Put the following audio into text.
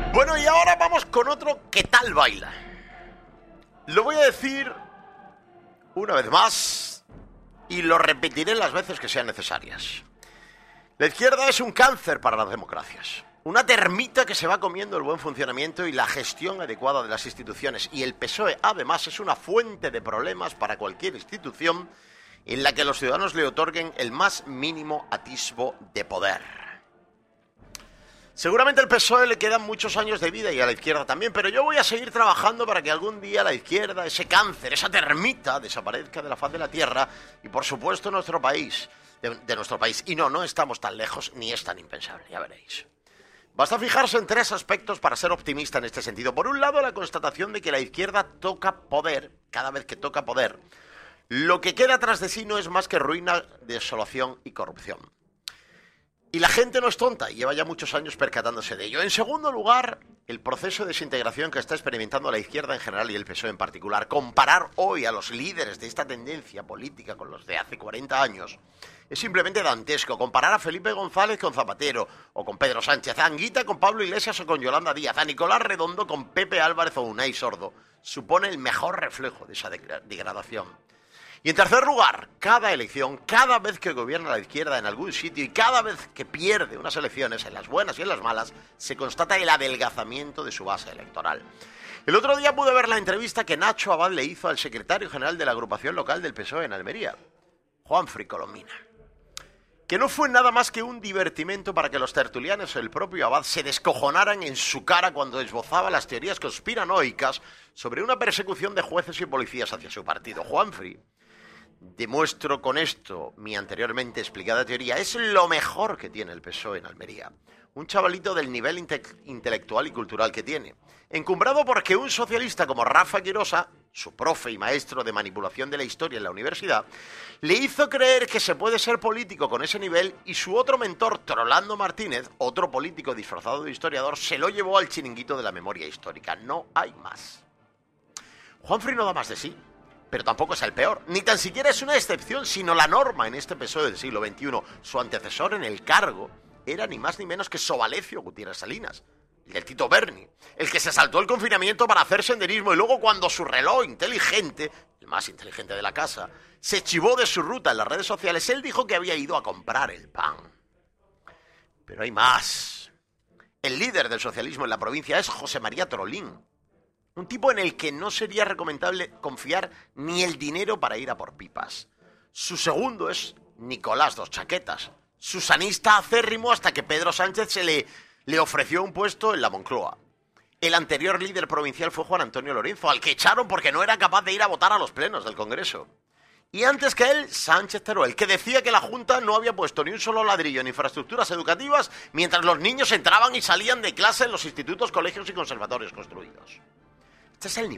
Bueno, y ahora vamos con otro ¿qué tal baila? Lo voy a decir una vez más y lo repetiré las veces que sean necesarias. La izquierda es un cáncer para las democracias. Una termita que se va comiendo el buen funcionamiento y la gestión adecuada de las instituciones. Y el PSOE, además, es una fuente de problemas para cualquier institución en la que los ciudadanos le otorguen el más mínimo atisbo de poder. Seguramente al PSOE le quedan muchos años de vida y a la izquierda también, pero yo voy a seguir trabajando para que algún día la izquierda, ese cáncer, esa termita, desaparezca de la faz de la tierra y, por supuesto, nuestro país, de nuestro país. Y no estamos tan lejos ni es tan impensable, ya veréis. Basta fijarse en tres aspectos para ser optimista en este sentido. Por un lado, la constatación de que la izquierda toca poder, cada vez que toca poder, lo que queda tras de sí no es más que ruina, desolación y corrupción. Y la gente no es tonta y lleva ya muchos años percatándose de ello. En segundo lugar, el proceso de desintegración que está experimentando la izquierda en general y el PSOE en particular. Comparar hoy a los líderes de esta tendencia política con los de hace 40 años es simplemente dantesco. Comparar a Felipe González con Zapatero o con Pedro Sánchez, a Anguita con Pablo Iglesias o con Yolanda Díaz, a Nicolás Redondo con Pepe Álvarez o Unai Sordo, supone el mejor reflejo de esa degradación. Y en tercer lugar, cada elección, cada vez que gobierna la izquierda en algún sitio y cada vez que pierde unas elecciones, en las buenas y en las malas, se constata el adelgazamiento de su base electoral. El otro día pude ver la entrevista que Nacho Abad le hizo al secretario general de la agrupación local del PSOE en Almería, Juanfri Colomina, que no fue nada más que un divertimento para que los tertulianos y el propio Abad se descojonaran en su cara cuando esbozaba las teorías conspiranoicas sobre una persecución de jueces y policías hacia su partido. Juanfri, demuestro con esto mi anteriormente explicada teoría, es lo mejor que tiene el PSOE en Almería. Un chavalito del nivel intelectual y cultural que tiene. Encumbrado porque un socialista como Rafa Quirosa, su profe y maestro de manipulación de la historia en la universidad, le hizo creer que se puede ser político con ese nivel y su otro mentor, Trolando Martínez, otro político disfrazado de historiador, se lo llevó al chiringuito de la memoria histórica. No hay más. Juanfri no da más de sí. Pero tampoco es el peor, ni tan siquiera es una excepción, sino la norma en este PSOE del siglo XXI. Su antecesor en el cargo era ni más ni menos que Sovalecio Gutiérrez Salinas, el del Tito Berni, el que se saltó el confinamiento para hacer senderismo y luego cuando su reloj inteligente, el más inteligente de la casa, se chivó de su ruta en las redes sociales, él dijo que había ido a comprar el pan. Pero hay más. El líder del socialismo en la provincia es José María Trolín. Un tipo en el que no sería recomendable confiar ni el dinero para ir a por pipas. Su segundo es Nicolás Dos Chaquetas, susanista acérrimo hasta que Pedro Sánchez le ofreció un puesto en la Moncloa. El anterior líder provincial fue Juan Antonio Lorenzo, al que echaron porque no era capaz de ir a votar a los plenos del Congreso. Y antes que él, Sánchez Teruel, que decía que la Junta no había puesto ni un solo ladrillo en infraestructuras educativas mientras los niños entraban y salían de clase en los institutos, colegios y conservatorios construidos. Este es el nivel.